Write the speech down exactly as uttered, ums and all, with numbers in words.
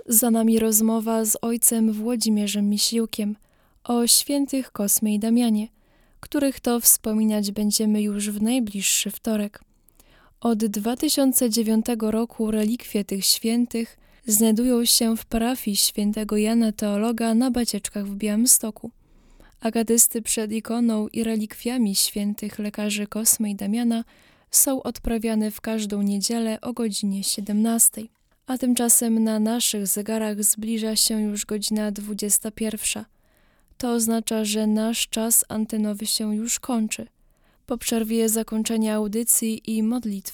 Za nami rozmowa z ojcem Włodzimierzem Myśliwkiem o świętych Kosmie i Damianie, których to wspominać będziemy już w najbliższy wtorek. Od dwa tysiące dziewiątego roku relikwie tych świętych znajdują się w parafii świętego Jana Teologa na Bacieczkach w Białymstoku. Agadysty przed ikoną i relikwiami świętych lekarzy Kosmy i Damiana są odprawiane w każdą niedzielę o godzinie siedemnastej. A tymczasem na naszych zegarach zbliża się już godzina dwudziesta pierwsza. To oznacza, że nasz czas antenowy się już kończy. Po przerwie zakończenia audycji i modlitwy